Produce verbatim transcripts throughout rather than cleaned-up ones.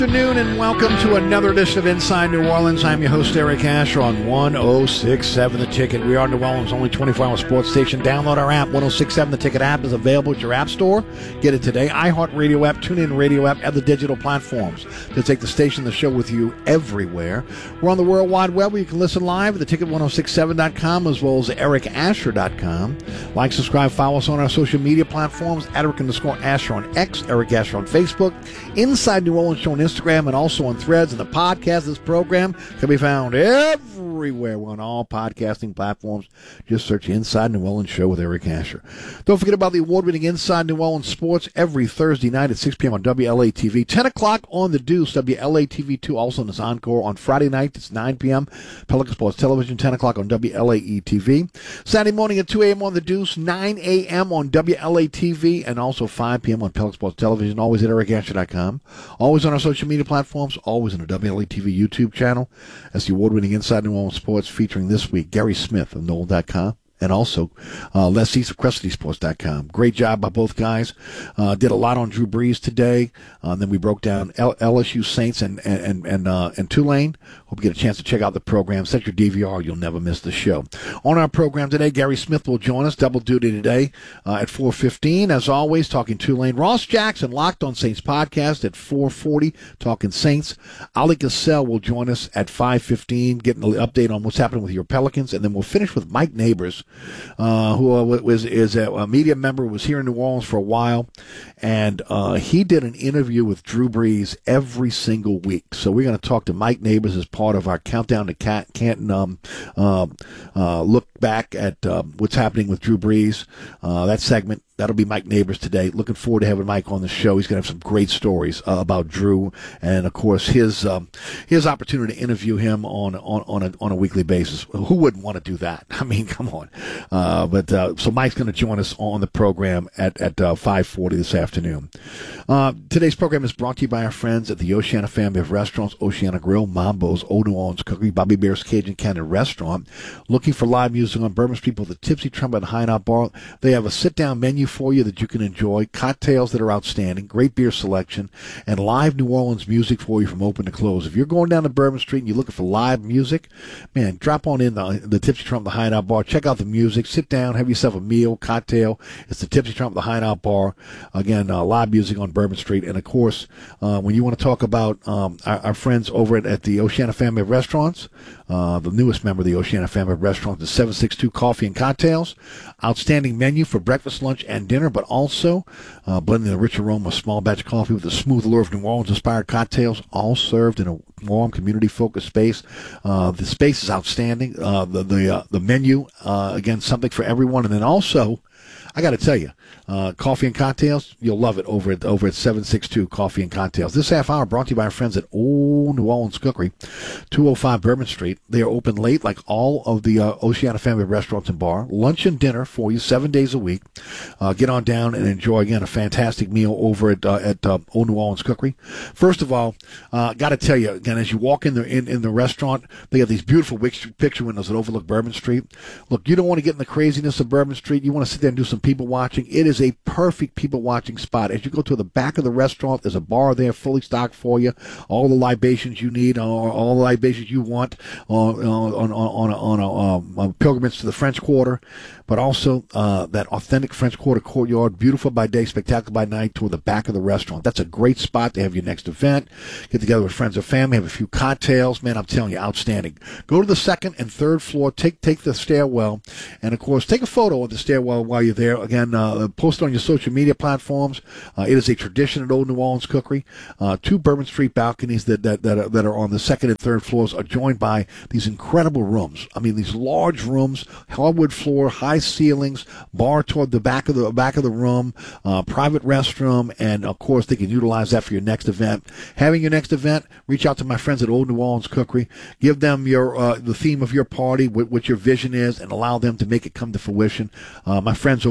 Afternoon and welcome to another edition of Inside New Orleans. I'm your host Eric Asher on one oh six point seven The Ticket. We are New Orleans' only twenty-four hour sports station. Download our app. one oh six point seven The Ticket app is available at your app store. Get it today. iHeartRadio app, TuneIn Radio app, and the digital platforms to take the station, the show with you everywhere. We're on the World Wide Web where you can listen live at the ticket ten sixty-seven dot com as well as eric asher dot com. Like, subscribe, follow us on our social media platforms. Eric underscore Asher on X, Eric Asher on Facebook, Inside New Orleans Show on Instagram, and also on Threads. And the podcast of this program can be found everywhere. We're on all podcasting platforms. Just search Inside New Orleans Show with Eric Asher. Don't forget about the award-winning Inside New Orleans Sports every Thursday night at six p.m. on W L A T V. ten o'clock on The Deuce, W L A T V two, also in its encore. On Friday night, it's nine p.m. Pelican Sports Television, ten o'clock on W L A E T V. Saturday morning at two a.m. on The Deuce, nine a.m. on W L A T V, and also five p.m. on Pelican Sports Television, always at eric asher dot com. Always on our social media platforms, always on the W L A T V YouTube channel. That's the award-winning Inside New Orleans Sports, featuring this week Gary Smith of Noel dot com. And also uh, Les East of Crescent Sports dot com. Great job by both guys. Uh, did a lot on Drew Brees today. Uh, then we broke down L- LSU Saints and and and uh, and Tulane. Hope you get a chance to check out the program. Set your D V R. You'll never miss the show. On our program today, Gary Smith will join us. Double duty today uh, at four fifteen. As always, talking Tulane. Ross Jackson, Locked on Saints podcast at four forty, talking Saints. Ali Cassell will join us at five fifteen, getting the update on what's happening with your Pelicans. And then we'll finish with Mike Neighbors, Uh, who uh, was is a, a media member, was here in New Orleans for a while, and uh, he did an interview with Drew Brees every single week. So we're going to talk to Mike Neighbors as part of our Countdown to Cat- Canton um, uh, uh, look back at uh, what's happening with Drew Brees. Uh, that segment. That'll be Mike Neighbors today. Looking forward to having Mike on the show. He's going to have some great stories uh, about Drew, and of course his um, his opportunity to interview him on on on a, on a weekly basis. Who wouldn't want to do that? I mean, come on. Uh, but uh, so Mike's going to join us on the program at at uh, five forty this afternoon. Uh, today's program is brought to you by our friends at the Oceana family of restaurants: Oceana Grill, Mambo's, Old New Orleans Cookery, Bobby Bear's Cajun Cannon Restaurant. Looking for live music on Bourbon Street with the Tipsy Trumpet and Hideout Bar. They have a sit-down menu for you that you can enjoy, cocktails that are outstanding, great beer selection, and live New Orleans music for you from open to close. If you're going down to Bourbon Street and you're looking for live music, man, drop on in the, the Tipsy Trump, the Hideout Bar. Check out the music. Sit down, have yourself a meal, cocktail. It's the Tipsy Trump, the Hideout Bar. Again, uh, live music on Bourbon Street. And, of course, uh, when you want to talk about um, our, our friends over at, at the Oceana family of restaurants, uh, the newest member of the Oceana family of restaurants, the seven six two Coffee and Cocktails. Outstanding menu for breakfast, lunch, and dinner, but also uh, blending the rich aroma of small batch coffee with the smooth allure of New Orleans-inspired cocktails, all served in a warm, community-focused space. Uh, the space is outstanding. Uh, the the uh, the menu, uh, again, something for everyone. And then also, I got to tell you, uh, Coffee and Cocktails, you'll love it over at over at seven six two Coffee and Cocktails. This half hour brought to you by our friends at Old New Orleans Cookery, two oh five Bourbon Street. They are open late like all of the uh, Oceana family of restaurants and bar. Lunch and dinner for you seven days a week. Uh, get on down and enjoy, again, a fantastic meal over at uh, at uh, Old New Orleans Cookery. First of all, uh, got to tell you, again, as you walk in the, in, in the restaurant, they have these beautiful picture windows that overlook Bourbon Street. Look, you don't want to get in the craziness of Bourbon Street. You want to sit there and do some people watching. It is a perfect people watching spot. As you go to the back of the restaurant, there's a bar there fully stocked for you. All the libations you need, all, all the libations you want on on on on a, on a, um, a pilgrimage to the French Quarter, but also uh, that authentic French Quarter courtyard, beautiful by day, spectacular by night, toward the back of the restaurant. That's a great spot to have your next event. Get together with friends or family, have a few cocktails. Man, I'm telling you, outstanding. Go to the second and third floor. Take take the stairwell, and of course, take a photo of the stairwell while you're there. Again, uh, post it on your social media platforms. Uh, it is a tradition at Old New Orleans Cookery. Uh, two Bourbon Street balconies that that that are, that are on the second and third floors are joined by these incredible rooms. I mean, these large rooms, hardwood floor, high ceilings, bar toward the back of the back of the room, uh, private restroom, and of course they can utilize that for your next event. Having your next event, reach out to my friends at Old New Orleans Cookery. Give them your uh, the theme of your party, what, what your vision is, and allow them to make it come to fruition. Uh, my friends over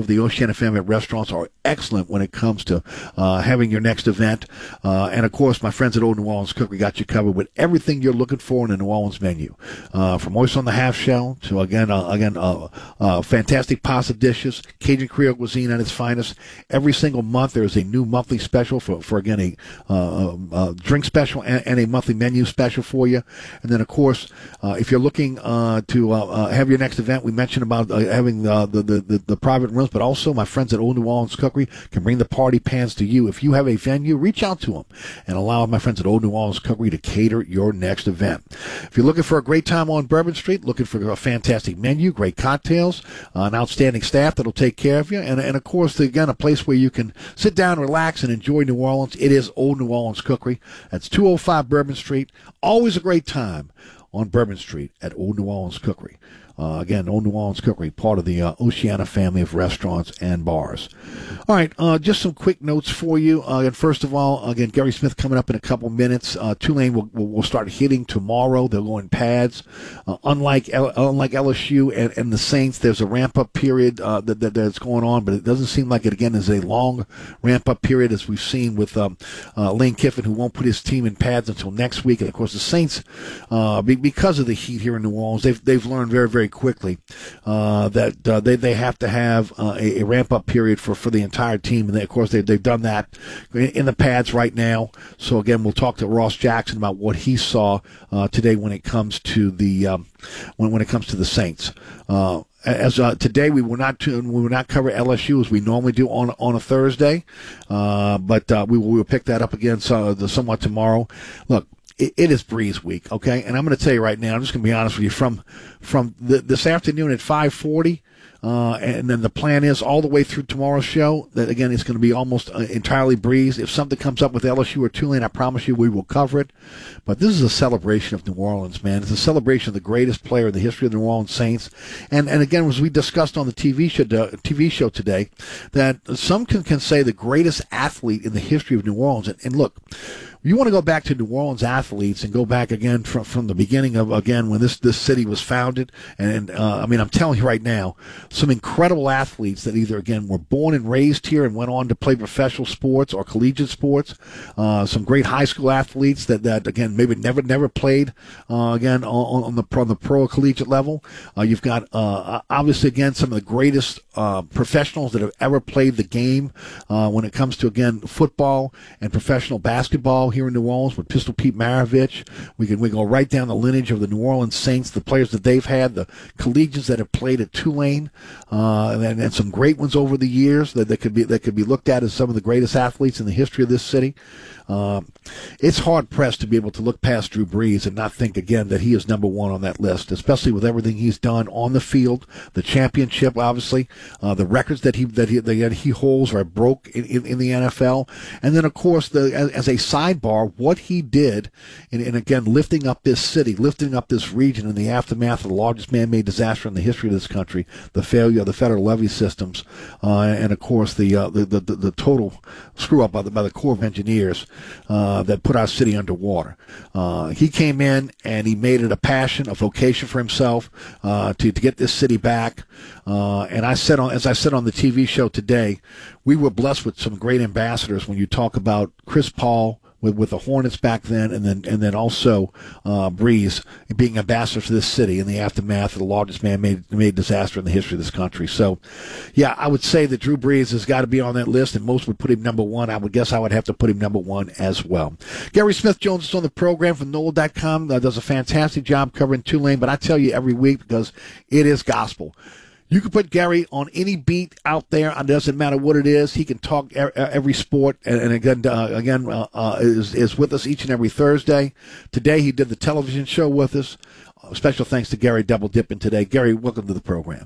the Oceana family of restaurants are excellent when it comes to uh, having your next event. Uh, and, of course, my friends at Old New Orleans Cookery got you covered with everything you're looking for in a New Orleans menu, uh, from oyster on the half shell to, again, uh, again, uh, uh, fantastic pasta dishes, Cajun Creole cuisine at its finest. Every single month there is a new monthly special for, for again, a uh, uh, drink special and, and a monthly menu special for you. And then, of course, uh, if you're looking uh, to uh, uh, have your next event, we mentioned about uh, having the, the, the, the private rooms, but also my friends at Old New Orleans Cookery can bring the party pans to you. If you have a venue, reach out to them and allow my friends at Old New Orleans Cookery to cater your next event. If you're looking for a great time on Bourbon Street, looking for a fantastic menu, great cocktails, uh, an outstanding staff that'll take care of you, and, and of course, again, a place where you can sit down, relax, and enjoy New Orleans, it is Old New Orleans Cookery. That's two oh five Bourbon Street. Always a great time on Bourbon Street at Old New Orleans Cookery. Uh, again, Old New Orleans Cookery, part of the uh, Oceana family of restaurants and bars. All right, uh, just some quick notes for you. Uh, and first of all, again, Gary Smith coming up in a couple minutes. Uh, Tulane will, will, will start hitting tomorrow. They'll go in pads. Uh, unlike L- unlike L S U and, and the Saints, there's a ramp-up period uh, that, that that's going on, but it doesn't seem like it, again, is a long ramp-up period as we've seen with um, uh, Lane Kiffin, who won't put his team in pads until next week. And, of course, the Saints, uh, be, because of the heat here in New Orleans, they've, they've learned very, very quickly uh, that uh, they they have to have uh, a, a ramp up period for, for the entire team, and they, of course they they've done that in, in the pads right now. So again, we'll talk to Ross Jackson about what he saw uh, today when it comes to the um, when when it comes to the Saints. Uh, As uh, today, we will not we will not cover L S U as we normally do on on a Thursday, uh, but uh, we will we will pick that up again so, the, somewhat tomorrow. Look. It is Breeze Week, okay? And I'm going to tell you right now, I'm just going to be honest with you, from from the, this afternoon at five forty, uh, and then the plan is all the way through tomorrow's show, that, again, it's going to be almost uh, entirely Breeze. If something comes up with L S U or Tulane, I promise you we will cover it. But this is a celebration of New Orleans, man. It's a celebration of the greatest player in the history of the New Orleans Saints. And, and again, as we discussed on the T V show, uh, T V show today, that some can, can say the greatest athlete in the history of New Orleans. And, and look, you want to go back to New Orleans athletes and go back again from from the beginning of, again, when this, this city was founded. And, uh, I mean, I'm telling you right now, some incredible athletes that either, again, were born and raised here and went on to play professional sports or collegiate sports. Uh, some great high school athletes that, that again, maybe never never played, uh, again, on, on, the, on the pro or collegiate level. Uh, you've got, uh, obviously, again, some of the greatest uh, professionals that have ever played the game uh, when it comes to, again, football and professional basketball here in New Orleans with Pistol Pete Maravich. We can we go right down the lineage of the New Orleans Saints, the players that they've had, the collegians that have played at Tulane, uh, and, and some great ones over the years that, that could be that could be looked at as some of the greatest athletes in the history of this city. Um, it's hard pressed to be able to look past Drew Brees and not think again that he is number one on that list, especially with everything he's done on the field, the championship, obviously, uh, the records that he that he that he holds or broke in, in, in the N F L, and then of course the as, as a sidebar, what he did in, in again lifting up this city, lifting up this region in the aftermath of the largest man-made disaster in the history of this country, the failure of the federal levee systems, uh, and of course the, uh, the the the total screw up by the by the Corps of Engineers. Uh, that put our city underwater. Uh, he came in and he made it a passion, a vocation for himself uh, to, to get this city back. Uh, and I said, on, as I said on the T V show today, we were blessed with some great ambassadors when you talk about Chris Paul, with with the Hornets back then, and then and then also uh, Breeze being ambassador for this city in the aftermath of the largest man-made made disaster in the history of this country. So, yeah, I would say that Drew Brees has got to be on that list, and most would put him number one. I would guess I would have to put him number one as well. Gary Smith-Jones is on the program from N O L dot com. Uh, does a fantastic job covering Tulane, but I tell you every week because it is gospel. You can put Gary on any beat out there. It doesn't matter what it is. He can talk every sport, and, and again, uh, again, uh, uh, is is with us each and every Thursday. Today, he did the television show with us. Uh, special thanks to Gary Double Dippin today. Gary, welcome to the program.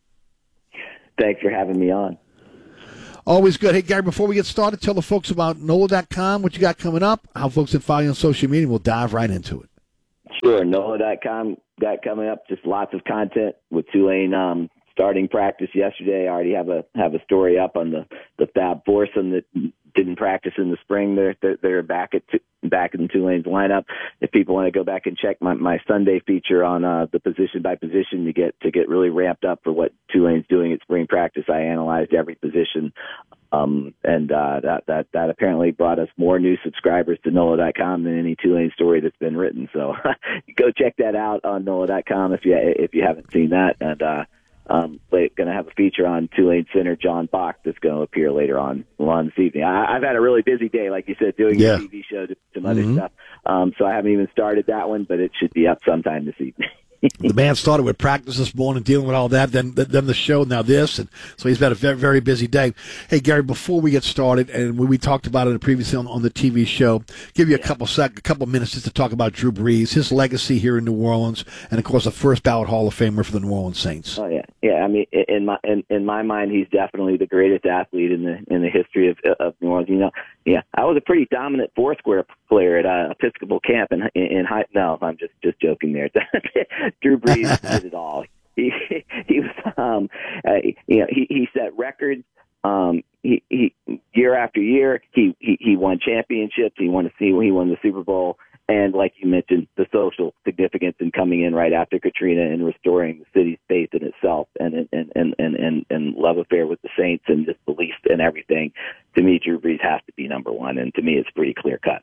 Thanks for having me on. Always good. Hey, Gary, before we get started, tell the folks about N O L dot com, what you got coming up, how folks can follow you on social media. We'll dive right into it. Sure. N O L dot com got coming up. Just lots of content with Tulane. Um, Starting practice yesterday. I already have a have a story up on the, the Fab Foursome that didn't practice in the spring. They're they're, they're back at back in Tulane's lineup. If people want to go back and check my, my Sunday feature on uh, the position by position to get to get really ramped up for what Tulane's doing at spring practice, I analyzed every position. Um, and uh, that, that that apparently brought us more new subscribers to N O L A dot com than any Tulane story that's been written. So go check that out on N O L A dot com if you if you haven't seen that. And uh, um, we're going to have a feature on Tulane center John Bach that's going to appear later on, on this evening. I, I've had a really busy day, like you said, doing yeah. a T V show, some other mm-hmm. stuff. Um, so I haven't even started that one, but it should be up sometime this evening. The man started with practice this morning, dealing with all that, then then the show, now this, and so he's had a very, very busy day. Hey, Gary, before we get started, and we, we talked about it previously on, on the T V show, give you a couple sec, a couple minutes just to talk about Drew Brees, his legacy here in New Orleans, and of course, a first ballot Hall of Famer for the New Orleans Saints. Oh yeah, yeah. I mean, in my in, in my mind, he's definitely the greatest athlete in the in the history of of New Orleans. You know, yeah, I was a pretty dominant four square player at uh, Episcopal Camp in in, in high. No, I'm just just joking there. Drew Brees did it all. He he was um uh, you know he he set records. Um, he he year after year he he, he won championships. He won a he won the Super Bowl. And like you mentioned, the social significance in coming in right after Katrina and restoring the city's faith in itself and and and and and, and love affair with the Saints and just belief in everything. To me, Drew Brees has to be number one, and to me, it's pretty clear cut.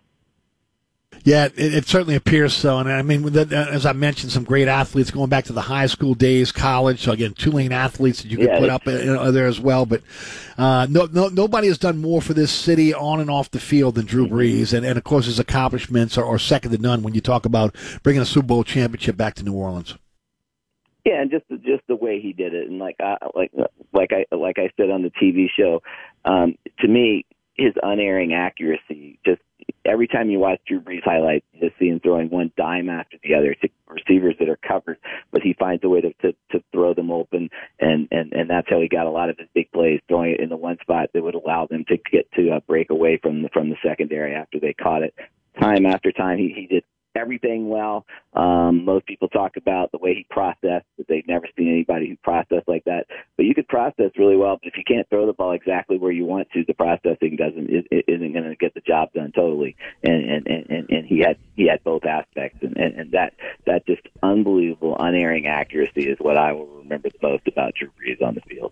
Yeah, it, it certainly appears so. And I mean, as I mentioned, some great athletes going back to the high school days, college. So again, Tulane athletes that you could yeah, put up you know, there as well. But uh, no, no, nobody has done more for this city on and off the field than Drew Brees. And, and of course, his accomplishments are, are second to none when you talk about bringing a Super Bowl championship back to New Orleans. Yeah, and just just the way he did it, and like I, like like I like I said on the T V show, um, to me, his unerring accuracy just. Every time you watch Drew Brees highlights, you just see him throwing one dime after the other to receivers that are covered, but he finds a way to, to, to throw them open, and, and, and that's how he got a lot of his big plays, throwing it in the one spot that would allow them to get to uh, break away from the, from the secondary after they caught it. Time after time, he, he did everything well. Um, most people talk about the way he processed, but they've never seen anybody who processed like that. But you could process really well, but if you can't throw the ball exactly where you want to, the processing doesn't it isn't going to get the job done totally. And and, and, and he had he had both aspects, and, and, and that that just unbelievable, unerring accuracy is what I will remember the most about Drew Brees on the field.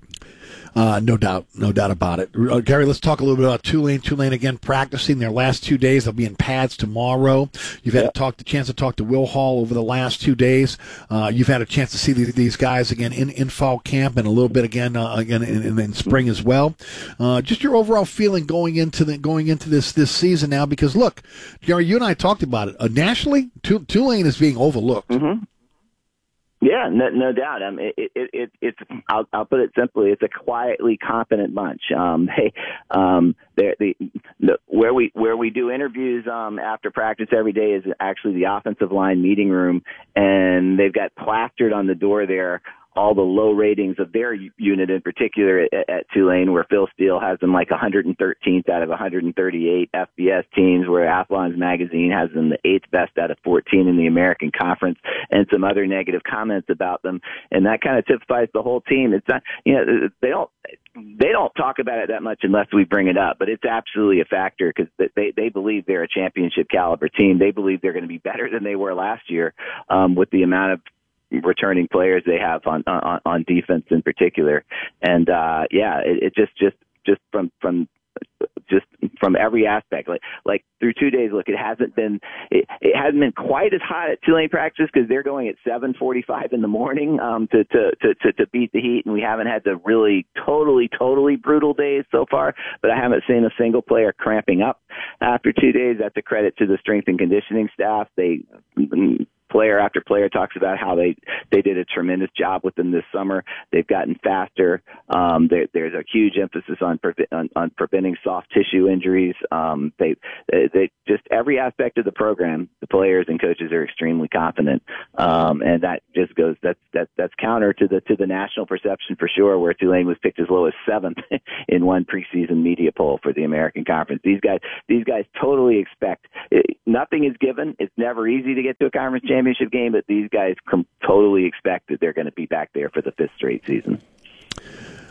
Uh, no doubt, no doubt about it. Uh, Gary, let's talk a little bit about Tulane. Tulane again practicing their last two days. They'll be in pads tomorrow. You've had yep. a talk, the chance to talk to Will Hall over the last two days. Uh, you've had a chance to see these, these guys again in, in fall camp and a little bit again uh, again in, in, in spring as well. Uh, just your overall feeling going into the going into this this season now, because look, Gary, you and I talked about it. Uh, nationally, Tulane is being overlooked. Mm-hmm. Yeah, no, no doubt. Um, it, it, it, it's. I'll, I'll put it simply. It's a quietly competent bunch. Um, they, um, they're, the, the where we where we do interviews um, after practice every day is actually the offensive line meeting room, and they've got plastered on the door there all the low ratings of their unit in particular at, at Tulane, where Phil Steele has them like one hundred thirteenth out of one hundred thirty-eight F B S teams, where Athlon's magazine has them the eighth best out of fourteen in the American Conference, and some other negative comments about them. And that kind of typifies the whole team. It's not, you know, they don't, they don't talk about it that much unless we bring it up, but it's absolutely a factor because they, they believe they're a championship caliber team. They believe they're going to be better than they were last year um, with the amount of returning players they have on, on, on defense in particular. And, uh, yeah, it, it just, just, just from, from, just from every aspect, like, like through two days, look, it hasn't been, it, it hasn't been quite as hot at Tulane practice because they're going at seven forty-five in the morning, um, to, to, to, to, to beat the heat. And we haven't had the really totally, totally brutal days so far, but I haven't seen a single player cramping up after two days. That's a credit to the strength and conditioning staff. They, player after player talks about how they, they did a tremendous job with them this summer. They've gotten faster. Um, there, there's a huge emphasis on, pre- on, on preventing soft tissue injuries. Um, they, they just every aspect of the program, the players and coaches are extremely confident. Um, and that just goes, that's, that's, that's counter to the, to the national perception for sure, where Tulane was picked as low as seventh in one preseason media poll for the American Conference. These guys, these guys totally expect it, nothing is given. It's never easy to get to a conference championship. championship game, but these guys com- totally expect that they're going to be back there for the fifth straight season.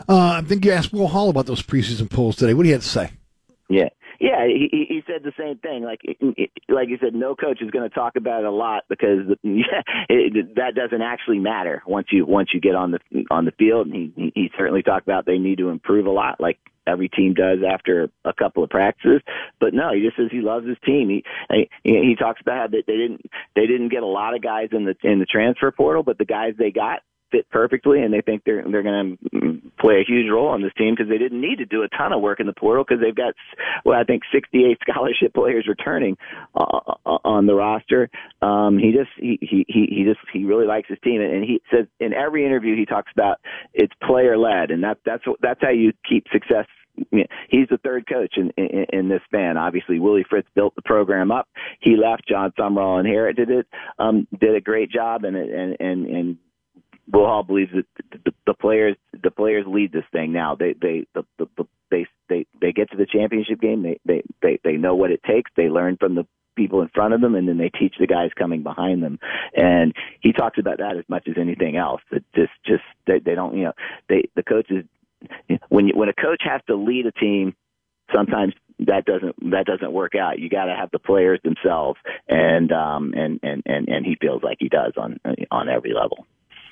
Uh, I think you asked Will Hall about those preseason polls today. What do you have to say? Yeah. Yeah, he, he said the same thing. Like, like you said, no coach is going to talk about it a lot because yeah, it, that doesn't actually matter once you once you get on the on the field. And he he certainly talked about they need to improve a lot, like every team does after a couple of practices. But no, he just says he loves his team. He he, he talks about how they didn't they didn't get a lot of guys in the in the transfer portal, but the guys they got fit perfectly, and they think they're they're going to play a huge role on this team because they didn't need to do a ton of work in the portal because they've got, well, I think sixty-eight scholarship players returning uh, on the roster. Um, he just he, he he just he really likes his team, and he says in every interview he talks about it's player led, and that that's that's how you keep success. He's the third coach in, in, in this span. Obviously, Willie Fritz built the program up. He left. John Summerall inherited it. Um, did a great job, and and and and. Will Hall believes that the, the players the players lead this thing now. They they the, the, the, they they they get to the championship game. They, they they they know what it takes. They learn from the people in front of them, and then they teach the guys coming behind them. And he talks about that as much as anything else. That just just they, they don't you know they the coaches when you, when a coach has to lead a team, sometimes that doesn't that doesn't work out. You got to have the players themselves, and um and, and and and he feels like he does on on every level.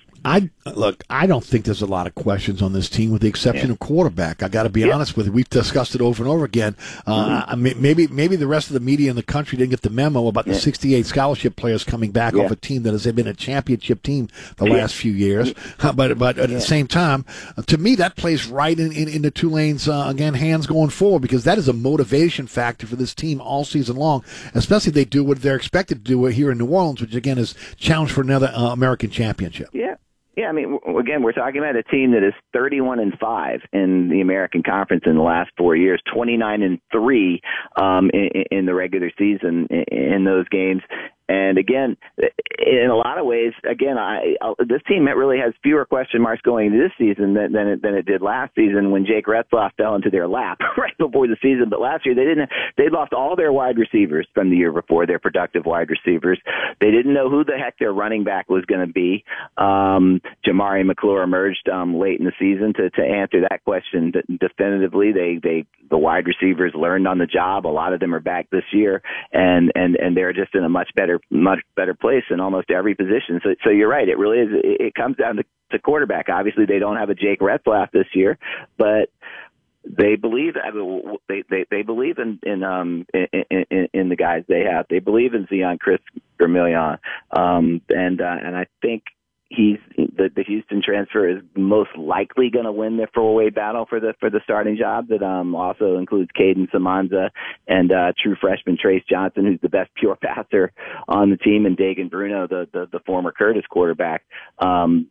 I look. I don't think there's a lot of questions on this team, with the exception yeah. of quarterback. I got to be yeah. honest with you. We've discussed it over and over again. Uh, mm-hmm. I mean, maybe maybe the rest of the media in the country didn't get the memo about the yeah. sixty-eight scholarship players coming back yeah. off a team that has been a championship team the yeah. last few years. But but at yeah. the same time, to me, that plays right in, in, in the Tulane's uh, again hands going forward, because that is a motivation factor for this team all season long. Especially if they do what they're expected to do here in New Orleans, which again is challenge for another uh, American championship. Yeah. Yeah, I mean, again, we're talking about a team that is thirty-one and five in the American Conference in the last four years, twenty-nine and three um, in, in the regular season in, in those games. And again, in a lot of ways, again, I, I this team really has fewer question marks going into this season than than it, than it did last season when Jake Retzlaff fell into their lap right before the season. But last year they didn't. They lost all their wide receivers from the year before, their productive wide receivers. They didn't know who the heck their running back was going to be. Um, Jamari McClure emerged um, late in the season to to answer that question definitively. They they the wide receivers learned on the job. A lot of them are back this year, and and and they're just in a much better. much better place in almost every position. So, so you're right. It really is. It comes down to, to quarterback. Obviously, they don't have a Jake Retzlaff this year, but they believe they they, they believe in in, um, in in in the guys they have. They believe in Zion Chris Vermillion, um, and uh, and I think. He's the, the Houston transfer is most likely going to win the four-way battle for the for the starting job. That um, also includes Caden Samanza and uh, true freshman Trace Johnson, who's the best pure passer on the team, and Dagan Bruno, the the, the former Curtis quarterback. Um,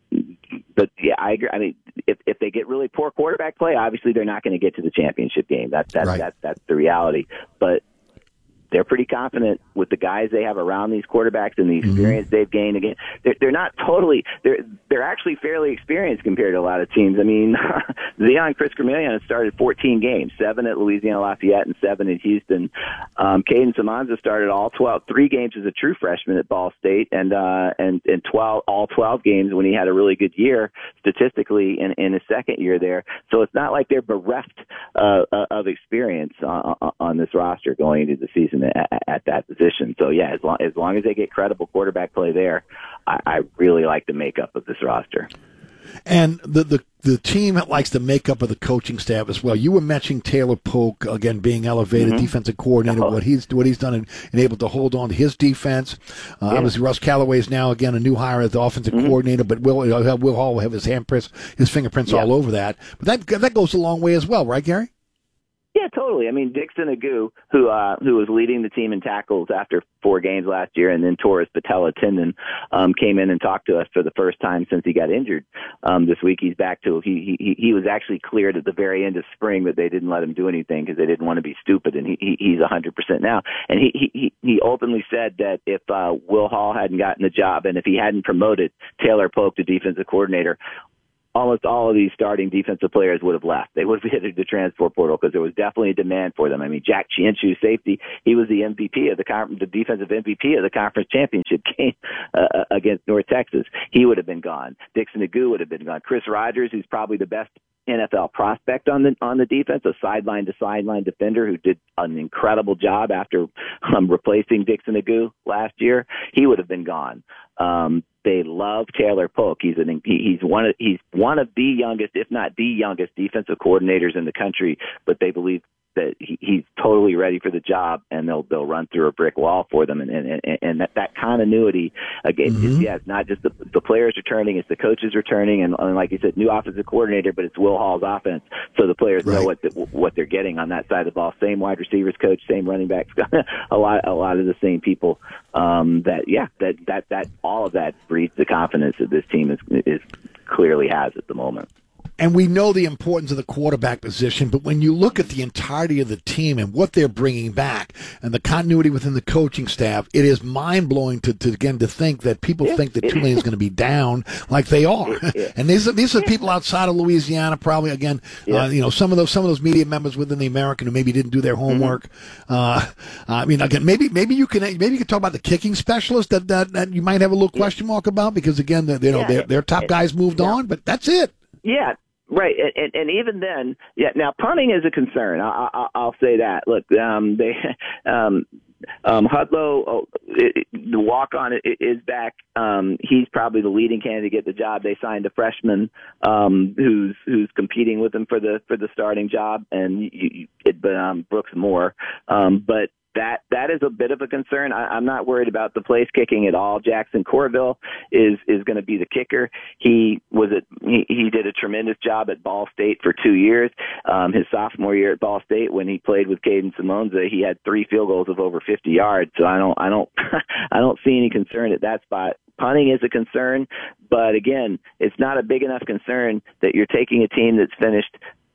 but yeah, I agree. I mean, if if they get really poor quarterback play, obviously they're not going to get to the championship game. That's that's right. that's that's the reality. But they're pretty confident with the guys they have around these quarterbacks and the experience mm-hmm. they've gained. Again, they're, they're not totally. They're they're actually fairly experienced compared to a lot of teams. I mean, Zion Chris Vermillion has started fourteen games, seven at Louisiana Lafayette and seven at Houston. Um, Caden Samanza started all twelve, three games as a true freshman at Ball State, and uh, and and twelve all twelve games when he had a really good year statistically in, in his second year there. So it's not like they're bereft uh, of experience on, on this roster going into the season. At, at that position. So, yeah, as long, as long as they get credible quarterback play there, I, I really like the makeup of this roster. And the, the the team that likes the makeup of the coaching staff as well. You were mentioning Taylor Polk, again, being elevated mm-hmm. defensive coordinator, oh. what he's what he's done and, and able to hold on to his defense. Uh, yeah. Obviously, Russ Callaway is now, again, a new hire as the offensive mm-hmm. coordinator, but Will, uh, Will Hall will have his handprints, his fingerprints yeah. all over that. But that that goes a long way as well, right, Gary? Yeah, totally. I mean, Dixon Agu, who uh, who was leading the team in tackles after four games last year, and then tore his patella tendon, um, came in and talked to us for the first time since he got injured. Um, this week he's back to he he he was actually cleared at the very end of spring, but they didn't let him do anything because they didn't want to be stupid, and he, he he's one hundred percent now. And he he he openly said that if uh, Will Hall hadn't gotten the job and if he hadn't promoted Taylor Polk to defensive coordinator, almost all of these starting defensive players would have left. They would have hit the transfer portal because there was definitely a demand for them. I mean, Jack Chinshu, safety, he was the M V P of the conference, the defensive M V P of the conference championship game uh, against North Texas. He would have been gone. Dixon Agu would have been gone. Chris Rogers, who's probably the best N F L prospect on the on the defense, a sideline to sideline defender who did an incredible job after um, replacing Dixon Agu last year, he would have been gone. Um, they love Taylor Polk. He's an he, he's one of he's one of the youngest, if not the youngest, defensive coordinators in the country. But they believe that he, he's totally ready for the job, and they'll they'll run through a brick wall for them. And and, and that, that continuity, again, mm-hmm. is, yeah, it's not just the, the players returning, it's the coaches returning, and, and like you said, new offensive coordinator, but it's Will Hall's offense, so the players right. know what the, what they're getting on that side of the ball. Same wide receivers coach, same running backs, a lot a lot of the same people. Um, that yeah, that that that all of that breeds the confidence that this team is is clearly has at the moment. And we know the importance of the quarterback position, but when you look at the entirety of the team and what they're bringing back and the continuity within the coaching staff, it is mind-blowing to, to again, to think that people yeah. think that Tulane is going to be down like they are. Yeah. And these are, these are people outside of Louisiana, probably, again, yeah. uh, you know, some of those some of those media members within the American who maybe didn't do their homework. Mm-hmm. Uh, I mean, again, maybe maybe you can maybe you can talk about the kicking specialist that, that, that you might have a little question mark about because, again, you know, yeah. their, their top guys moved yeah. on, but that's it. Yeah. Right, and, and even then, yeah. Now punting is a concern. I, I, I'll say that. Look, um, they, um, um, Hudlow, oh, it, the walk-on is back. Um, he's probably the leading candidate to get the job. They signed a freshman um, who's who's competing with them for the for the starting job, and you, you, it, um, Brooks Moore. Um, but That that is a bit of a concern. I, I'm not worried about the place kicking at all. Jackson Corville is is going to be the kicker. He was at he, he did a tremendous job at Ball State for two years. Um, his sophomore year at Ball State, when he played with Caden Simonza, he had three field goals of over fifty yards. So I don't I don't I don't see any concern at that spot. Punting is a concern, but again, it's not a big enough concern that you're taking a team that's finished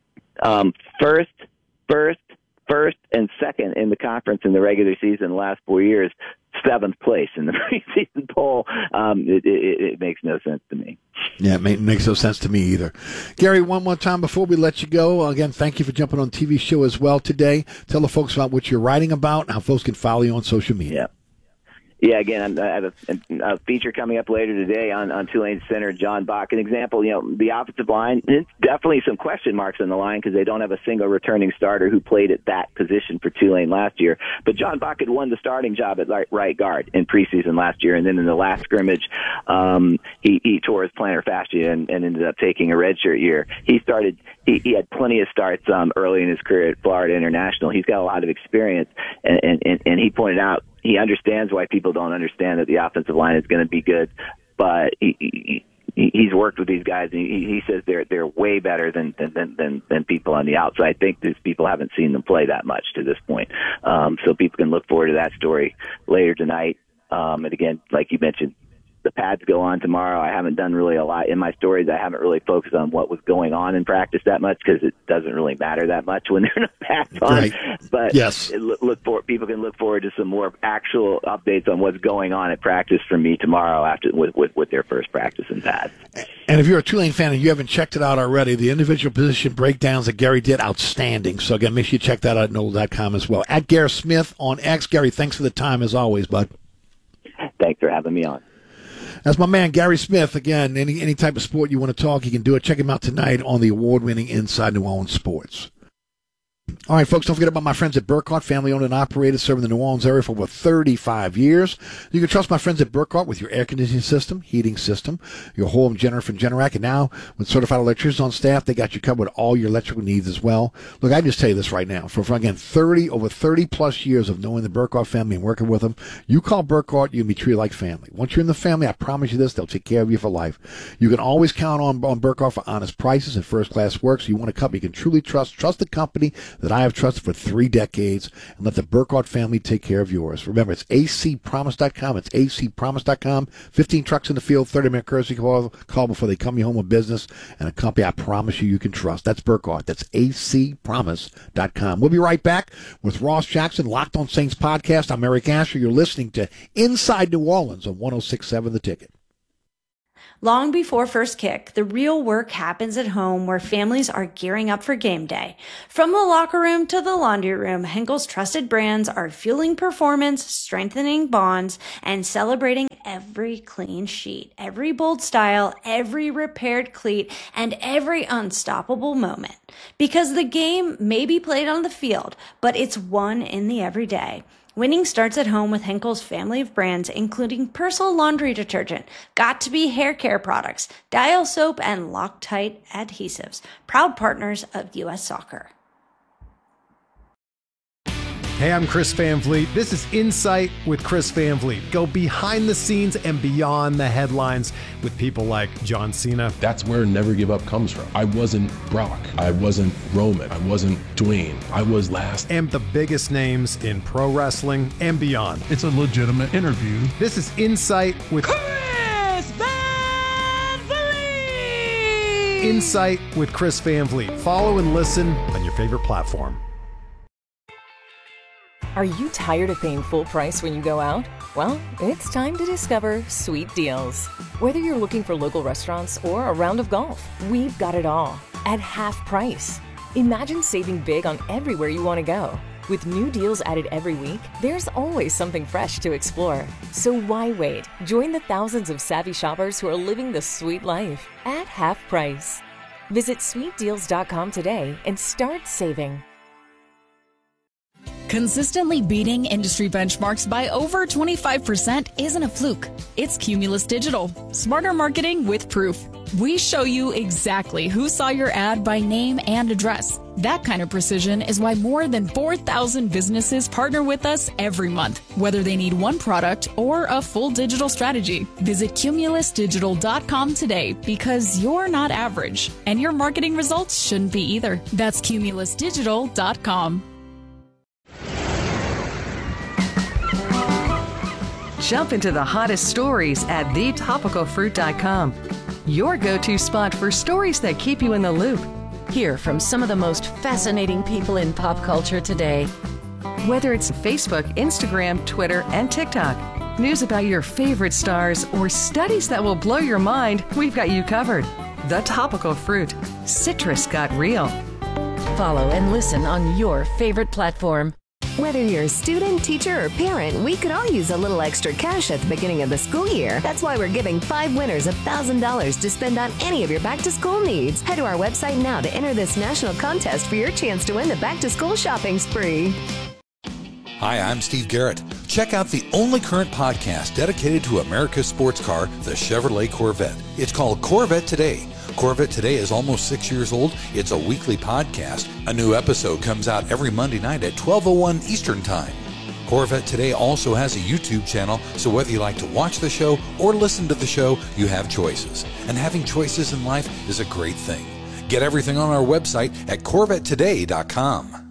um, first first. First and second in the conference in the regular season the last four years, seventh place in the preseason poll. Um, it, it, it makes no sense to me. Yeah, it makes no sense to me either. Gary, one more time before we let you go, again, thank you for jumping on T V show as well today. Tell the folks about what you're writing about and how folks can follow you on social media. Yeah. Yeah, again, I have a, a feature coming up later today on, on Tulane center John Bach. An example, you know, the offensive line, it's definitely some question marks on the line because they don't have a single returning starter who played at that position for Tulane last year. But John Bach had won the starting job at right guard in preseason last year, and then in the last scrimmage, um, he, he tore his plantar fascia and, and ended up taking a redshirt year. He started, he, he had plenty of starts um, early in his career at Florida International. He's got a lot of experience, and, and, and he pointed out, he understands why people don't understand that the offensive line is going to be good, but he, he, he's worked with these guys, and he, he says they're they're way better than than, than than people on the outside. I think these people haven't seen them play that much to this point, um, so people can look forward to that story later tonight. Um, and again, like you mentioned, the pads go on tomorrow. I haven't done really a lot in my stories. I haven't really focused on what was going on in practice that much because it doesn't really matter that much when there are no pads on. Right. But yes. it look, look for people can look forward to some more actual updates on what's going on at practice from me tomorrow after with with, with their first practice in pads. And if you're a Tulane fan and you haven't checked it out already, the individual position breakdowns that Gary did, outstanding. So again, make sure you check that out at Noel dot com as well. At Gary Smith on X. Gary, thanks for the time as always, bud. Thanks for having me on. That's my man, Gary Smith. Again, any any type of sport you want to talk, you can do it. Check him out tonight on the award-winning Inside New Orleans Sports. All right, folks, don't forget about my friends at Burkhardt, family-owned and operated, serving the New Orleans area for over thirty-five years. You can trust my friends at Burkhardt with your air conditioning system, heating system, your home generator from Generac, and now with certified electricians on staff, they got you covered with all your electrical needs as well. Look, I just tell you this right now. For, for again, thirty over thirty-plus years of knowing the Burkhardt family and working with them, you call Burkhardt, you can be treated like family. Once you're in the family, I promise you this, they'll take care of you for life. You can always count on, on Burkhardt for honest prices and first-class work, so you want a company you can truly trust. Trust the company that I have trusted for three decades, and let the Burkhardt family take care of yours. Remember, it's A C promise dot com. It's A C promise dot com. fifteen trucks in the field, thirty-minute courtesy call, call before they come you home with business, and a company I promise you you can trust. That's Burkhardt. That's A C promise dot com. We'll be right back with Ross Jackson, Locked on Saints podcast. I'm Eric Asher. You're listening to Inside New Orleans on one oh six point seven The Ticket. Long before first kick, the real work happens at home where families are gearing up for game day. From the locker room to the laundry room, Henkel's trusted brands are fueling performance, strengthening bonds, and celebrating every clean sheet, every bold style, every repaired cleat, and every unstoppable moment. Because the game may be played on the field, but it's won in the everyday. Winning starts at home with Henkel's family of brands, including Persil laundry detergent, Got2b hair care products, Dial soap, and Loctite adhesives. Proud partners of U S Soccer. Hey, I'm Chris Van Vliet. This is Insight with Chris Van Vliet. Go behind the scenes and beyond the headlines with people like John Cena. That's where Never Give Up comes from. I wasn't Brock. I wasn't Roman. I wasn't Dwayne. I was last. And the biggest names in pro wrestling and beyond. It's a legitimate interview. This is Insight with Chris Van Vliet. Insight with Chris Van Vliet. Follow and listen on your favorite platform. Are you tired of paying full price when you go out? Well, it's time to discover Sweet Deals. Whether you're looking for local restaurants or a round of golf, we've got it all at half price. Imagine saving big on everywhere you want to go. With new deals added every week, there's always something fresh to explore. So why wait? Join the thousands of savvy shoppers who are living the sweet life at half price. Visit sweet deals dot com today and start saving. Consistently beating industry benchmarks by over twenty-five percent isn't a fluke. It's Cumulus Digital. Smarter marketing with proof. We show you exactly who saw your ad by name and address. That kind of precision is why more than four thousand businesses partner with us every month, whether they need one product or a full digital strategy. Visit cumulus digital dot com today because you're not average, and your marketing results shouldn't be either. That's cumulus digital dot com. Jump into the hottest stories at the topical fruit dot com. Your go-to spot for stories that keep you in the loop. Hear from some of the most fascinating people in pop culture today. Whether it's Facebook, Instagram, Twitter, and TikTok, news about your favorite stars, or studies that will blow your mind, we've got you covered. The Topical Fruit. Citrus got real. Follow and listen on your favorite platform. Whether you're a student, teacher, or parent, we could all use a little extra cash at the beginning of the school year. That's why we're giving five winners one thousand dollars to spend on any of your back-to-school needs. Head to our website now to enter this national contest for your chance to win the back-to-school shopping spree. Hi, I'm Steve Garrett. Check out the only current podcast dedicated to America's sports car, the Chevrolet Corvette. It's called Corvette Today. Corvette Today is almost six years old. It's a weekly podcast. A new episode comes out every Monday night at twelve oh one Eastern Time. Corvette Today also has a YouTube channel, so whether you like to watch the show or listen to the show, you have choices. And having choices in life is a great thing. Get everything on our website at corvette today dot com.